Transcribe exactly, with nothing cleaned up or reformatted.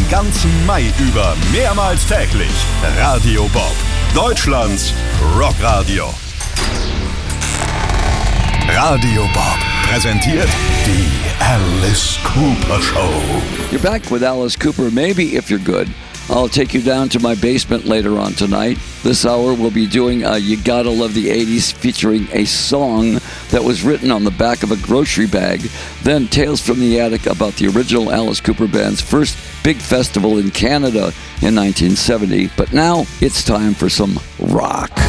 ganzen Mai über mehrmals täglich. Radio Bob, Deutschlands Rockradio. Radio Bob präsentiert die Alice Cooper Show. You're back with Alice Cooper. Maybe if you're good, I'll take you down to my basement later on tonight. This hour we'll be doing uh, You Gotta Love the eighties, featuring a song that was written on the back of a grocery bag. Then Tales from the Attic about the original Alice Cooper Band's first big festival in Canada in nineteen seventy. But now it's time for some rock.